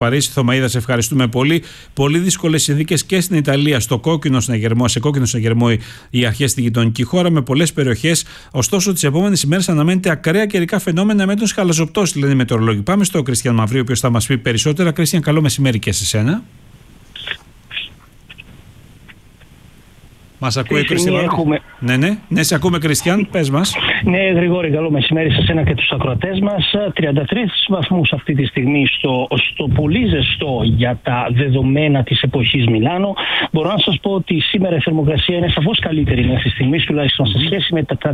Παρίσι. Θωμαΐδα, σε ευχαριστούμε πολύ. Πολύ δύσκολες συνθήκες και στην Ιταλία, σε κόκκινο συναγερμό οι αρχές στη γειτονική χώρα, με πολλές περιοχές. Ωστόσο, τις επόμενες ημέρες αναμένεται ακραία καιρικά φαινόμενα με έντονες χαλαζοπτώσεις, λένε οι μετεωρολόγοι. Πάμε στο Κριστιαν Μαυρίου, ο οποίος θα μας πει περισσότερα. Κριστιαν, καλό μεσημέρι και σε σένα. Μας ακούει, Κριστιαν? Ναι, σε ακούμε, Κριστιαν, πες μας. Ναι, Γρηγόρη, καλό μεσημέρι σε σένα και τους ακροατές μας. 33 βαθμούς αυτή τη στιγμή στο πολύ ζεστό για τα δεδομένα της εποχής Μιλάνο. Μπορώ να σας πω ότι σήμερα η θερμοκρασία είναι σαφώς καλύτερη μέχρι στιγμής, τουλάχιστον σε σχέση με τα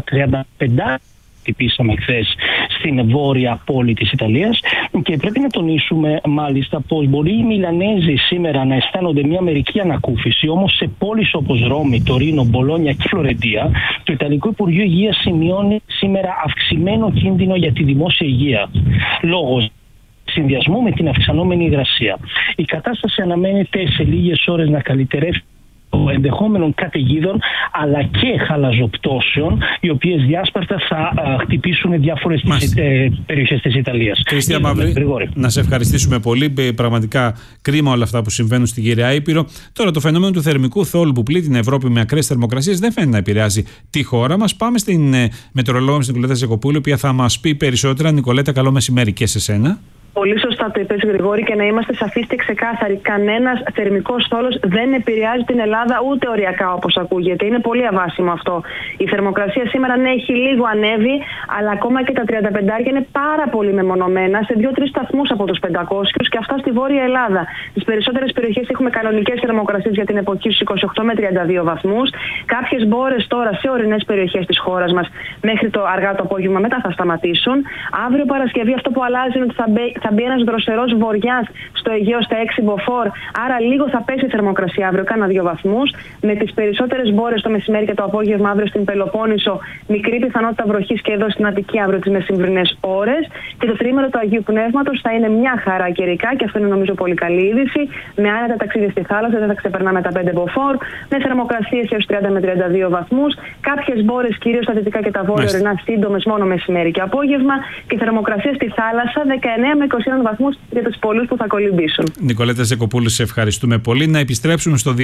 35 χτυπήσαμε χθες στην βόρεια πόλη της Ιταλίας, και πρέπει να τονίσουμε μάλιστα πως μπορεί οι Μιλανέζοι σήμερα να αισθάνονται μια μερική ανακούφιση, όμως σε πόλεις όπως Ρώμη, Τωρίνο, Μπολόνια και Φλωρεντία το Ιταλικό Υπουργείο Υγείας σημειώνει σήμερα αυξημένο κίνδυνο για τη δημόσια υγεία λόγω συνδυασμού με την αυξανόμενη υγρασία. Η κατάσταση αναμένεται σε λίγες ώρες να καλυτερεύσει ενδεχόμενων καταιγίδων αλλά και χαλαζοπτώσεων, οι οποίες διάσπαρτα θα χτυπήσουν διάφορες περιοχές της Ιταλίας. Κριστιαν Μαυρή, να σε ευχαριστήσουμε πολύ. Πραγματικά κρίμα όλα αυτά που συμβαίνουν στην Κυρία Ήπειρο. Τώρα, το φαινόμενο του θερμικού θόλου που πλήττει την Ευρώπη με ακραίες θερμοκρασίες δεν φαίνεται να επηρεάζει τη χώρα μας. Πάμε στην μετεωρολόγο μας, την Νικολέτα Ζεκοπούλου, η οποία θα μας πει περισσότερα. Νικολέτα, καλό μεσημέρι και σε σένα. Πολύ σωστά το είπες, Γρηγόρη, και να είμαστε σαφείς και ξεκάθαροι. Κανένας θερμικός θόλος δεν επηρεάζει την Ελλάδα ούτε οριακά, όπως ακούγεται. Είναι πολύ αβάσιμο αυτό. Η θερμοκρασία σήμερα ναι, έχει λίγο ανέβει, αλλά ακόμα και τα 35 είναι πάρα πολύ μεμονωμένα, σε 2-3 σταθμούς από τους 500, και αυτά στη Βόρεια Ελλάδα. Στις περισσότερες περιοχές έχουμε κανονικές θερμοκρασίες για την εποχή στους 28 με 32 βαθμούς. Κάποιες μπόρες τώρα σε ορεινές περιοχές της χώρας μας μέχρι το αργά το απόγευμα μετά θα σταματήσουν. Αύριο Παρασκευή αυτό που αλλάζει είναι ότι θα μπει ένας δροσερός βοριάς στο Αιγαίο στα 6 μποφόρ, άρα λίγο θα πέσει η θερμοκρασία αύριο, κάνα 2 βαθμούς. Με τις περισσότερες μπόρες το μεσημέρι και το απόγευμα αύριο στην Πελοπόννησο, μικρή πιθανότητα βροχής και εδώ στην Αττική αύριο τις μεσημβρινές ώρες. Και το τρίμηνο του Αγίου Πνεύματος θα είναι μια χαρά καιρικά, και αυτό είναι νομίζω πολύ καλή είδηση. Με άνετα ταξίδια στη θάλασσα, δεν θα ξεπερνάμε τα 5 μποφόρ, με θερμοκρασίες έως 30 με 32 βαθμούς. Κάποιες μπόρες κυρίως στα δυτικά και τα βόρεια ορεινά σύντομες μόνο μεσημέρι και απόγευμα, και θερμοκρασία στη θάλασσα 19 με 21 βαθμούς για τους πολλούς που θα κολυμπήσουν. Νικολέτα Ζεκοπούλου, σε ευχαριστούμε πολύ. Να επιστρέψουμε στο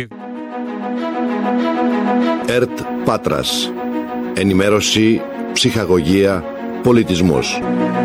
ΕΡΤ Πάτρας. Ενημέρωση, ψυχαγωγία, πολιτισμός.